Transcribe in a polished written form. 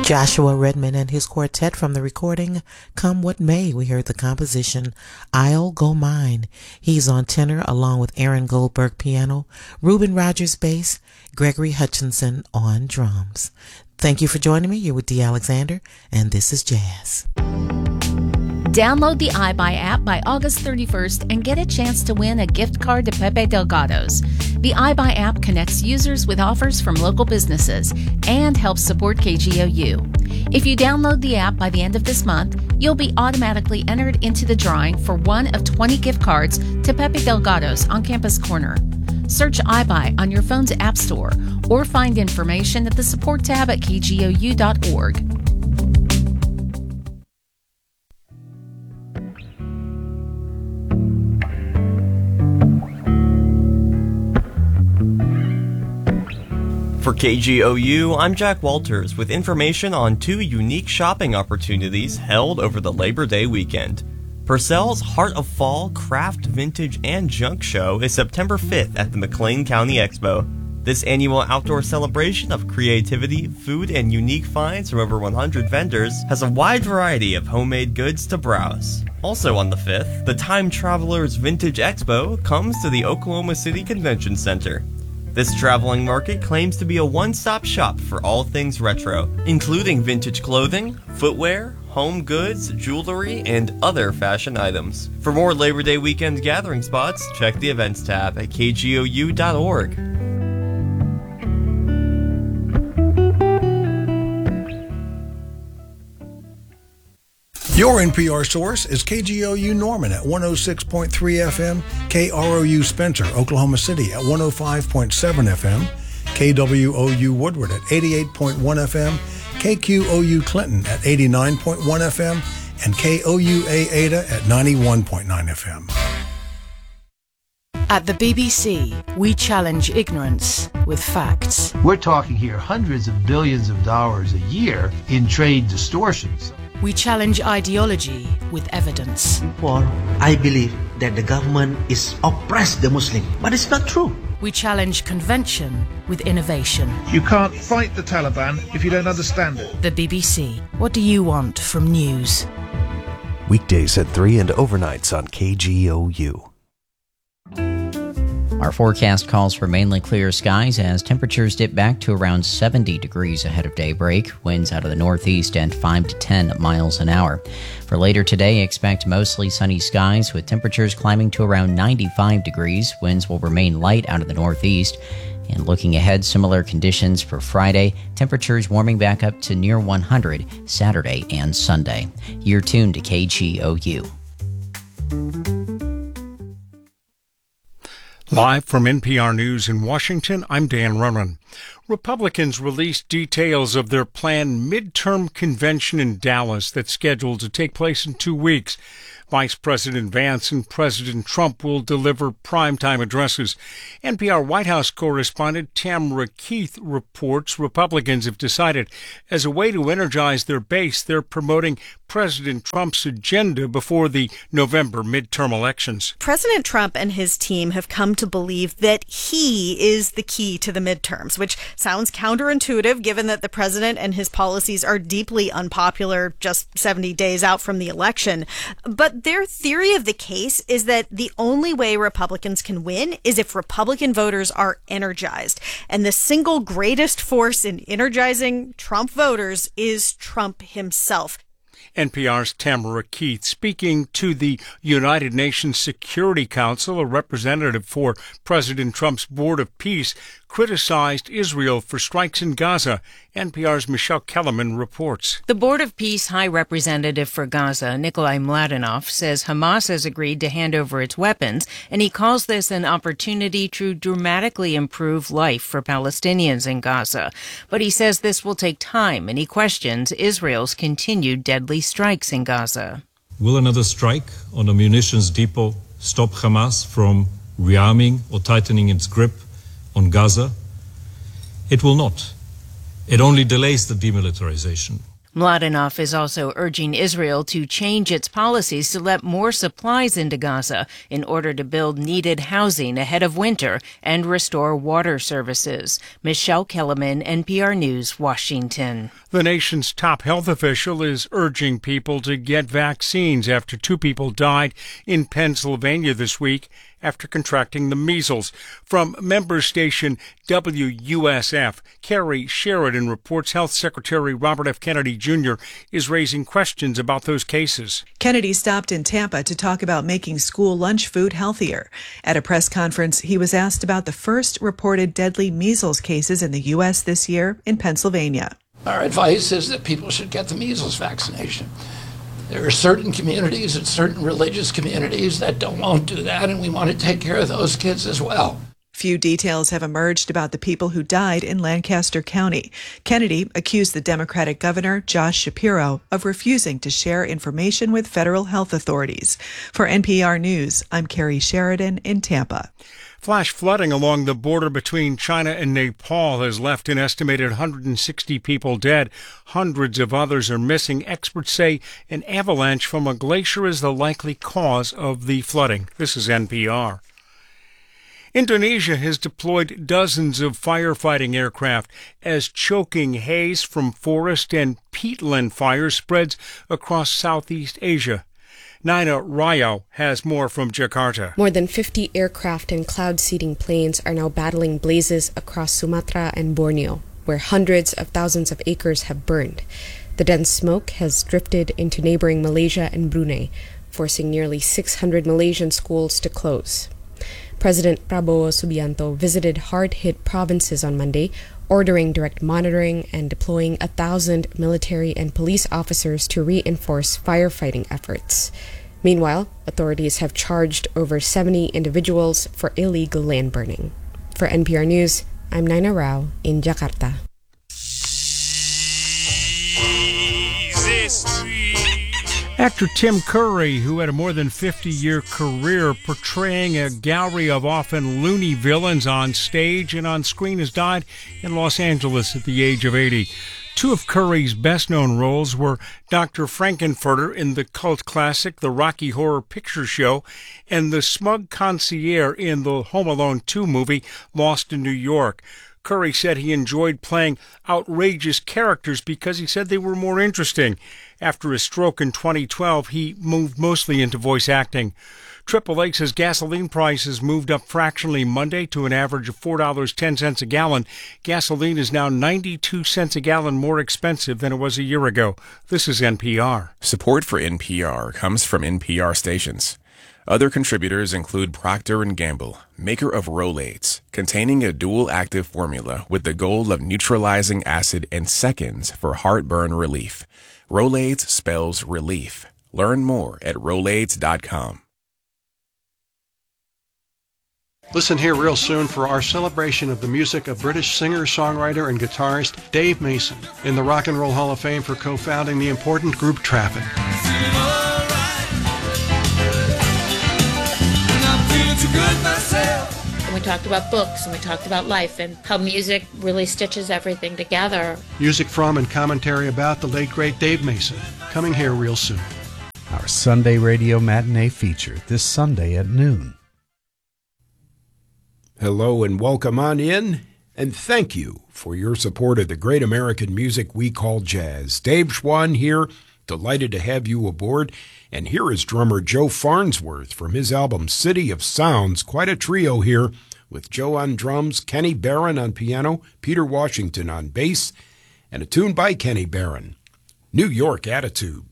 Joshua Redman and his quartet from the recording Come What May. We heard the composition I'll Go Mine. He's on tenor along with Aaron Goldberg piano, Reuben Rogers bass, Gregory Hutchinson on drums. Thank you for joining me. You're with Dee Alexander, and this is Jazz. Download the iBuy app by August 31st and get a chance to win a gift card to Pepe Delgado's. The iBuy app connects users with offers from local businesses and helps support KGOU. If you download the app by the end of this month, you'll be automatically entered into the drawing for one of 20 gift cards to Pepe Delgado's on Campus Corner. Search iBuy on your phone's app store or find information at the support tab at kgou.org. For KGOU, I'm Jack Walters with information on two unique shopping opportunities held over the Labor Day weekend. Purcell's Heart of Fall Craft, Vintage, and Junk Show is September 5th at the McLean County Expo. This annual outdoor celebration of creativity, food, and unique finds from over 100 vendors has a wide variety of homemade goods to browse. Also on the 5th, the Time Travelers Vintage Expo comes to the Oklahoma City Convention Center. This traveling market claims to be a one-stop shop for all things retro, including vintage clothing, footwear, home goods, jewelry, and other fashion items. For more Labor Day weekend gathering spots, check the events tab at kgou.org. Your NPR source is KGOU Norman at 106.3 FM, KROU Spencer, Oklahoma City at 105.7 FM, KWOU Woodward at 88.1 FM, KQOU Clinton at 89.1 FM, and KOUA Ada at 91.9 FM. At the BBC, we challenge ignorance with facts. We're talking here hundreds of billions of dollars a year in trade distortions. We challenge ideology with evidence. I believe that the government is oppressed the Muslim, but it's not true. We challenge convention with innovation. You can't fight the Taliban if you don't understand it. The BBC. What do you want from news? Weekdays at 3 and overnights on KGOU. Our forecast calls for mainly clear skies as temperatures dip back to around 70 degrees ahead of daybreak, winds out of the northeast at 5 to 10 miles an hour. For later today, expect mostly sunny skies with temperatures climbing to around 95 degrees. Winds will remain light out of the northeast. And looking ahead, similar conditions for Friday, temperatures warming back up to near 100 Saturday and Sunday. You're tuned to KGOU. Live from NPR News in Washington, I'm Dan Ronan. Republicans released details of their planned midterm convention in Dallas that's scheduled to take place in 2 weeks. Vice President Vance and President Trump will deliver primetime addresses. NPR White House correspondent Tamara Keith reports Republicans have decided as a way to energize their base, they're promoting President Trump's agenda before the November midterm elections. President Trump and his team have come to believe that he is the key to the midterms, which sounds counterintuitive given that the president and his policies are deeply unpopular just 70 days out from the election. But their theory of the case is that the only way Republicans can win is if Republican voters are energized. And the single greatest force in energizing Trump voters is Trump himself. NPR's Tamara Keith speaking to the United Nations Security Council. A representative for President Trump's Board of Peace criticized Israel for strikes in Gaza. NPR's Michelle Kellerman reports. The Board of Peace High Representative for Gaza, Nikolai Mladenov, says Hamas has agreed to hand over its weapons, and he calls this an opportunity to dramatically improve life for Palestinians in Gaza. But he says this will take time, and he questions Israel's continued deadly strikes in Gaza. Will another strike on a munitions depot stop Hamas from rearming or tightening its grip on Gaza? It will not. It only delays the demilitarization. Mladenov is also urging Israel to change its policies to let more supplies into Gaza in order to build needed housing ahead of winter and restore water services. Michelle Kellerman, NPR News, Washington. The nation's top health official is urging people to get vaccines after 2 people died in Pennsylvania this week after contracting the measles. From member station WUSF, Carrie Sheridan reports Health Secretary Robert F. Kennedy Jr. is raising questions about those cases. Kennedy stopped in Tampa to talk about making school lunch food healthier. At a press conference, he was asked about the first reported deadly measles cases in the U.S. this year in Pennsylvania. Our advice is that people should get the measles vaccination. There are certain communities and certain religious communities that won't do that, and we want to take care of those kids as well. Few details have emerged about the people who died in Lancaster County. Kennedy accused the Democratic governor, Josh Shapiro, of refusing to share information with federal health authorities. For NPR News, I'm Carrie Sheridan in Tampa. Flash flooding along the border between China and Nepal has left an estimated 160 people dead. Hundreds of others are missing. Experts say an avalanche from a glacier is the likely cause of the flooding. This is NPR. Indonesia has deployed dozens of firefighting aircraft as choking haze from forest and peatland fires spreads across Southeast Asia. Nina Rao has more from Jakarta. More than 50 aircraft and cloud-seeding planes are now battling blazes across Sumatra and Borneo, where hundreds of thousands of acres have burned. The dense smoke has drifted into neighboring Malaysia and Brunei, forcing nearly 600 Malaysian schools to close. President Prabowo Subianto visited hard-hit provinces on Monday, ordering direct monitoring and deploying 1,000 military and police officers to reinforce firefighting efforts. Meanwhile, authorities have charged over 70 individuals for illegal land burning. For NPR News, I'm Nina Rao in Jakarta. Actor Tim Curry, who had a more than 50-year career portraying a gallery of often loony villains on stage and on screen, has died in Los Angeles at the age of 80. 2 of Curry's best-known roles were Dr. Frankenfurter in the cult classic The Rocky Horror Picture Show and the smug concierge in the Home Alone 2 movie Lost in New York. Curry said he enjoyed playing outrageous characters because he said they were more interesting. After his stroke in 2012, he moved mostly into voice acting. AAA says gasoline prices moved up fractionally Monday to an average of $4.10 a gallon. Gasoline is now 92 cents a gallon more expensive than it was a year ago. This is NPR. Support for NPR comes from NPR stations. Other contributors include Procter & Gamble, maker of Rolaids, containing a dual-active formula with the goal of neutralizing acid in seconds for heartburn relief. Rolaids spells relief. Learn more at Rolaids.com. Listen here real soon for our celebration of the music of British singer, songwriter, and guitarist Dave Mason in the Rock and Roll Hall of Fame for co-founding the important group Traffic. And we talked about books, and we talked about life, and how music really stitches everything together. Music from and commentary about the late, great Dave Mason, coming here real soon. Our Sunday radio matinee feature this Sunday at noon. Hello and welcome on in, and thank you for your support of the great American music we call jazz. Dave Schwann here, delighted to have you aboard. And here is drummer Joe Farnsworth from his album City of Sounds. Quite a trio here with Joe on drums, Kenny Barron on piano, Peter Washington on bass, and a tune by Kenny Barron, New York Attitude.